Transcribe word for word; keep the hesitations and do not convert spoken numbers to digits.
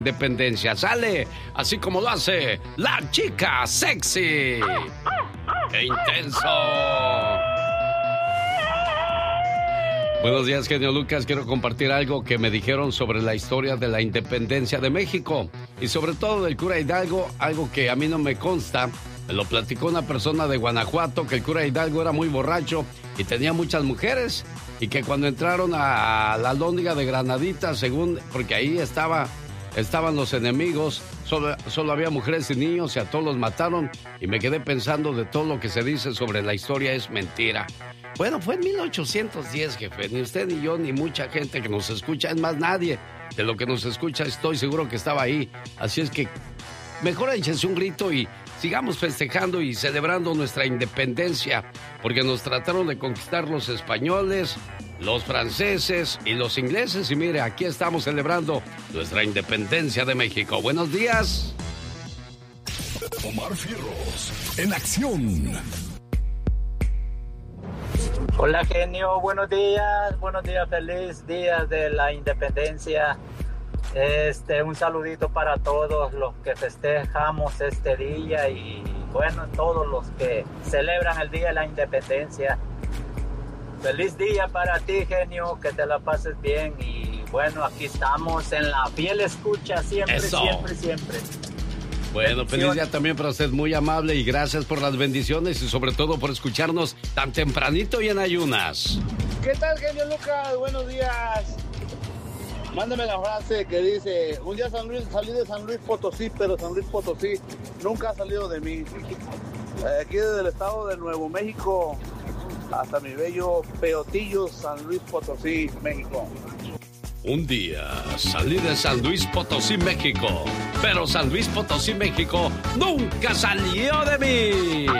Independencia. Sale así como lo hace la chica sexy. ¡Qué intenso! Buenos días, genio Lucas. Quiero compartir algo que me dijeron sobre la historia de la independencia de México y sobre todo del cura Hidalgo, algo que a mí no me consta. Me lo platicó una persona de Guanajuato, que el cura Hidalgo era muy borracho y tenía muchas mujeres, y que cuando entraron a la Alhóndiga de Granaditas, según, porque ahí estaba, estaban los enemigos, solo, solo había mujeres y niños y a todos los mataron, y me quedé pensando de todo lo que se dice sobre la historia es mentira. Bueno, fue en mil ochocientos diez, jefe. Ni usted, ni yo, ni mucha gente que nos escucha, es más, nadie de lo que nos escucha, estoy seguro que estaba ahí. Así es que mejor échense un grito y sigamos festejando y celebrando nuestra independencia, porque nos trataron de conquistar los españoles, los franceses y los ingleses, y mire, aquí estamos celebrando nuestra independencia de México. Buenos días. Omar Fierros, en acción. Hola, genio, buenos días, buenos días, feliz día de la independencia. Este, un saludito para todos los que festejamos este día y bueno, todos los que celebran el Día de la Independencia. Feliz día para ti, genio, que te la pases bien y bueno, aquí estamos en la fiel escucha siempre, Eso. siempre, siempre. Bueno, feliz día también para usted, muy amable, y gracias por las bendiciones y sobre todo por escucharnos tan tempranito y en ayunas. ¿Qué tal, genio Lucas? Buenos días. Mándame la frase que dice: un día San Luis, salí de San Luis Potosí, pero San Luis Potosí nunca ha salido de mí. Aquí desde el estado de Nuevo México hasta mi bello Peotillo, San Luis Potosí, México. Un día salí de San Luis Potosí, México, pero San Luis Potosí, México nunca salió de mí.